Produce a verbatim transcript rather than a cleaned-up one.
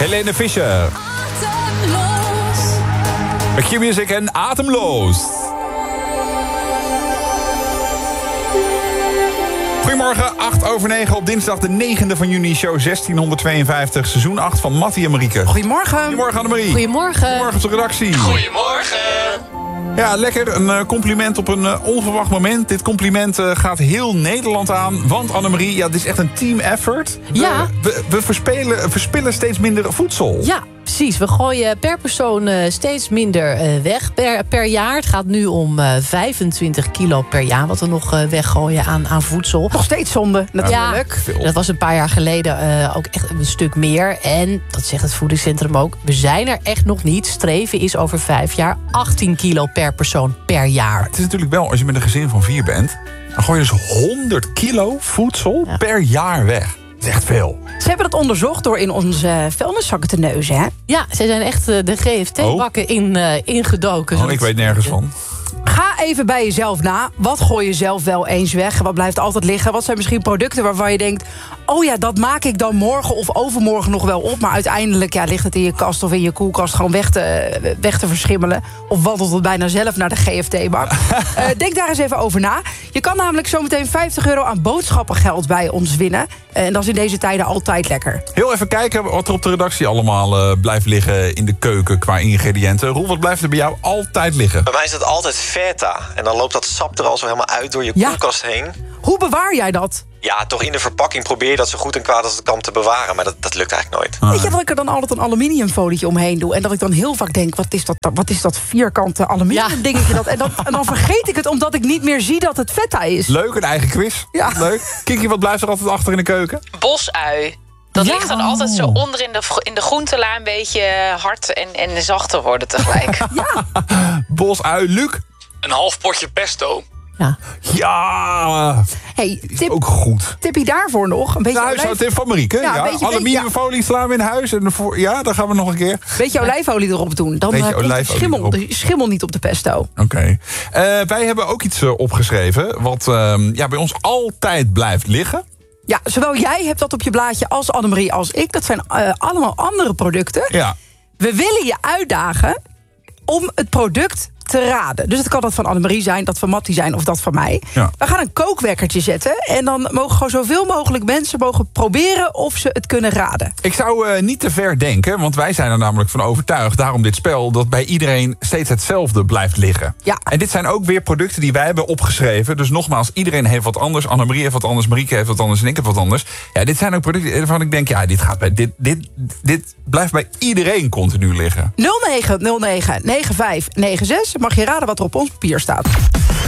Helene Fischer. Met Q-Music en Atemloos. Goedemorgen, acht over negen op dinsdag de negende van juni, show zestienhonderdtweeënvijftig, seizoen acht van Mattie en Marieke. Goedemorgen. Goedemorgen Annemarie. Goedemorgen. Goedemorgen op de redactie. Goedemorgen. Ja, lekker. Een compliment op een onverwacht moment. Dit compliment gaat heel Nederland aan. Want Annemarie, ja, dit is echt een team effort. We, Ja. We, we verspelen, verspillen steeds minder voedsel. Ja, precies. We gooien per persoon uh, steeds minder uh, weg per, per jaar. Het gaat nu om uh, vijfentwintig kilo per jaar wat we nog uh, weggooien aan, aan voedsel. Nog steeds zonde, natuurlijk. Ja, dat was een paar jaar geleden uh, ook echt een stuk meer. En, dat zegt het voedingscentrum ook, we zijn er echt nog niet. Streven is over vijf jaar achttien kilo per persoon per jaar. Het is natuurlijk wel, als je met een gezin van vier bent, dan gooi je dus honderd kilo voedsel ja. per jaar weg. Dat is echt veel. Ze hebben dat onderzocht door in onze vuilniszakken te neuzen, hè? Ja, ze zijn echt uh, de G F T-bakken oh. in, uh, ingedoken. Oh, ik weet nergens van. Ga even bij jezelf na. Wat gooi je zelf wel eens weg? Wat blijft altijd liggen? Wat zijn misschien producten waarvan je denkt, oh ja, dat maak ik dan morgen of overmorgen nog wel op. Maar uiteindelijk ja, ligt het in je kast of in je koelkast gewoon weg te, weg te verschimmelen. Of wandelt het bijna zelf naar de G F T-bak. uh, denk daar eens even over na. Je kan namelijk zometeen vijftig euro aan boodschappengeld bij ons winnen. En dat is in deze tijden altijd lekker. Heel even kijken wat er op de redactie allemaal uh, blijft liggen in de keuken qua ingrediënten. Roel, wat blijft er bij jou altijd liggen? Bij mij is het altijd feta. En dan loopt dat sap er al zo helemaal uit door je Ja. koelkast heen. Hoe bewaar jij dat? Ja, toch in de verpakking probeer je dat zo goed en kwaad als het kan te bewaren. Maar dat, dat lukt eigenlijk nooit. Ah. Weet je dat ik er dan altijd een aluminiumfolietje omheen doe? En dat ik dan heel vaak denk, wat is dat, wat is dat vierkante aluminium Ja. dingetje? Dat, en, dan, en dan vergeet ik het omdat ik niet meer zie dat het feta is. Leuk, een eigen quiz. Ja. Leuk. Kiki, wat blijft er altijd achter in de keuken? Bosui. Dat Ja. ligt dan altijd zo onder in de, in de groentela een beetje hard en, en zachter worden tegelijk. Bos, ui, Luc. Een half potje pesto. Ja. Ja, Hey, is tip, ook goed. tipje daarvoor nog. Een beetje, De olijf, huishoudtip van Marieke. Ja, Ja, een beetje- aluminiumfolie slaan we in huis. En voor, ja, dan gaan we nog een keer. beetje olijfolie erop doen. Dan Beetje uh, komt de olijfolie schimmel, erop. de schimmel niet op de pesto. Oké. Okay. Uh, wij hebben ook iets uh, opgeschreven wat uh, ja, bij ons altijd blijft liggen. Ja, zowel jij hebt dat op je blaadje als Annemarie als ik. Dat zijn uh, allemaal andere producten. Ja. We willen je uitdagen om het product te raden. Dus het kan dat van Annemarie zijn, dat van Mattie zijn of dat van mij. Ja. We gaan een kookwekkertje zetten. En dan mogen gewoon zoveel mogelijk mensen mogen proberen of ze het kunnen raden. Ik zou uh, niet te ver denken, want wij zijn er namelijk van overtuigd, daarom dit spel, dat bij iedereen steeds hetzelfde blijft liggen. Ja. En dit zijn ook weer producten die wij hebben opgeschreven. Dus nogmaals, iedereen heeft wat anders. Annemarie heeft wat anders, Marieke heeft wat anders en ik heb wat anders. Ja, dit zijn ook producten waarvan ik denk, ja, dit gaat bij dit, dit, dit blijft bij iedereen continu liggen. nul negen nul negen negen vijf negen zes. Mag je raden wat er op ons papier staat?